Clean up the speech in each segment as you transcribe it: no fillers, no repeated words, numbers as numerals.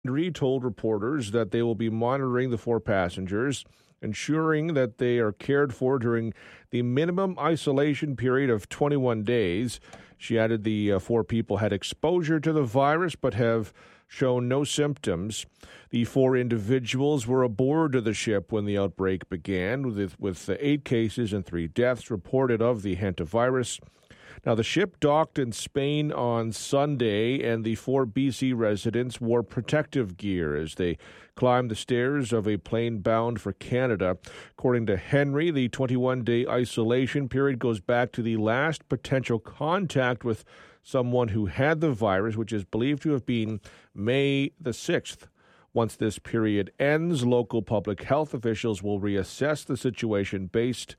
Henry told reporters that they will be monitoring the 4 passengers, ensuring that they are cared for during the minimum isolation period of 21 days. She added the 4 people had exposure to the virus but have shown no symptoms. The 4 individuals were aboard the ship when the outbreak began, with 8 cases and 3 deaths reported of the hantavirus. Now, the ship docked in Spain on Sunday, and the 4 BC residents wore protective gear as they climbed the stairs of a plane bound for Canada. According to Henry, the 21-day isolation period goes back to the last potential contact with someone who had the virus, which is believed to have been May the 6th. Once this period ends, local public health officials will reassess the situation based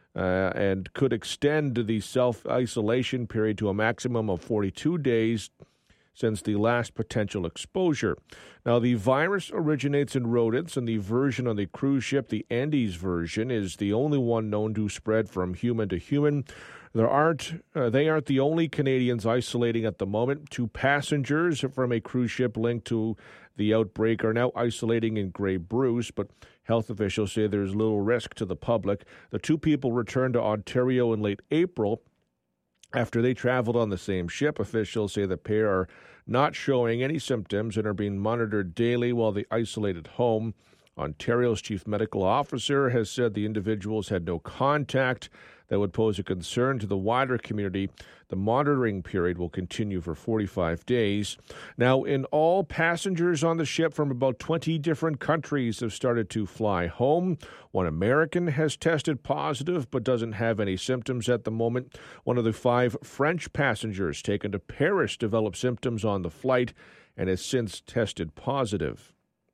and could extend the self-isolation period to a maximum of 42 days since the last potential exposure. Now, the virus originates in rodents, and the version on the cruise ship, the Andes version, is the only one known to spread from human to human. They aren't the only Canadians isolating at the moment. 2 passengers from a cruise ship linked to the outbreak are now isolating in Grey Bruce, but health officials say there's little risk to the public. The 2 people returned to Ontario in late April after they traveled on the same ship. Officials say the pair are not showing any symptoms and are being monitored daily while they isolate at home. Ontario's chief medical officer has said the individuals had no contact that would pose a concern to the wider community. The monitoring period will continue for 45 days. Now, in all, passengers on the ship from about 20 different countries have started to fly home. 1 American has tested positive but doesn't have any symptoms at the moment. One of the 5 French passengers taken to Paris developed symptoms on the flight and has since tested positive.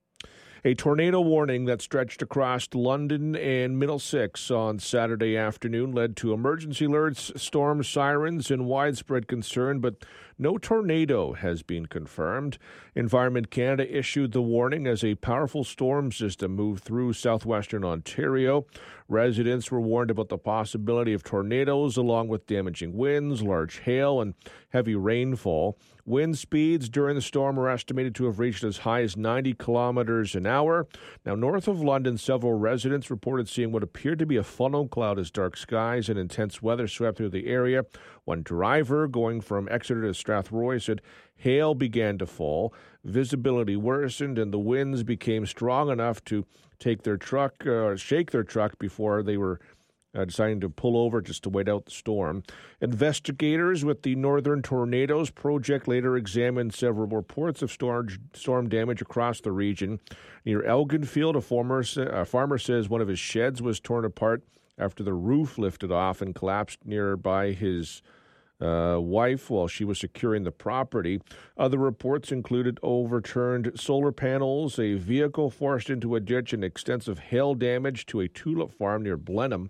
A tornado warning that stretched across London and Middlesex on Saturday afternoon led to emergency alerts, storm sirens, and widespread concern, but no tornado has been confirmed. Environment Canada issued the warning as a powerful storm system moved through southwestern Ontario. Residents were warned about the possibility of tornadoes along with damaging winds, large hail, and heavy rainfall. Wind speeds during the storm are estimated to have reached as high as 90 kilometers an hour. Now, north of London, several residents reported seeing what appeared to be a funnel cloud as dark skies and intense weather swept through the area. One driver going from Exeter to Strathroy said hail began to fall, visibility worsened, and the winds became strong enough to shake their truck before they were deciding to pull over just to wait out the storm. Investigators with the Northern Tornadoes Project later examined several reports of storm damage across the region. Near Elginfield, a farmer says one of his sheds was torn apart after the roof lifted off and collapsed nearby his wife while she was securing the property. Other reports included overturned solar panels, a vehicle forced into a ditch, and extensive hail damage to a tulip farm near Blenheim.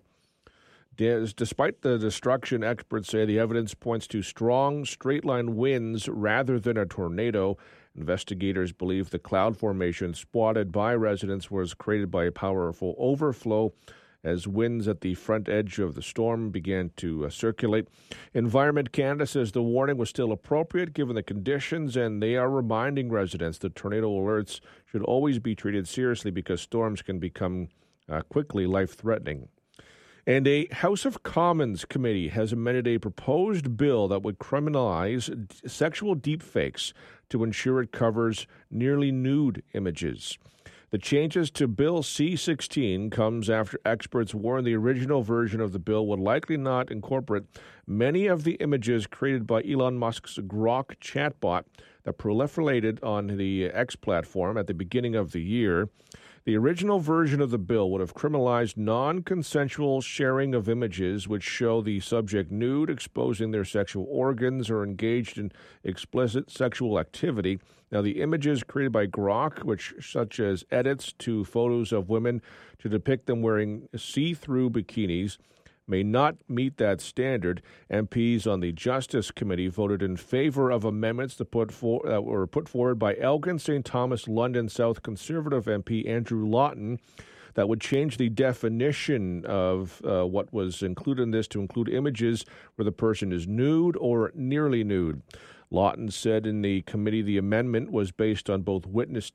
Despite the destruction, experts say the evidence points to strong, straight-line winds rather than a tornado. Investigators believe the cloud formation spotted by residents was created by a powerful overflow as winds at the front edge of the storm began to circulate. Environment Canada says the warning was still appropriate given the conditions, and they are reminding residents that tornado alerts should always be treated seriously because storms can become quickly life-threatening. And a House of Commons committee has amended a proposed bill that would criminalize sexual deepfakes to ensure it covers nearly nude images. The changes to Bill C-16 comes after experts warned the original version of the bill would likely not incorporate many of the images created by Elon Musk's Grok chatbot that proliferated on the X platform at the beginning of the year. The original version of the bill would have criminalized non-consensual sharing of images which show the subject nude, exposing their sexual organs, or engaged in explicit sexual activity. Now, the images created by Grok, such as edits to photos of women to depict them wearing see-through bikinis, may not meet that standard. MPs on the Justice Committee voted in favor of amendments that were put forward by Elgin St. Thomas London South Conservative MP Andrew Lawton that would change the definition of what was included in this to include images where the person is nude or nearly nude. Lawton said in the committee the amendment was based on both witness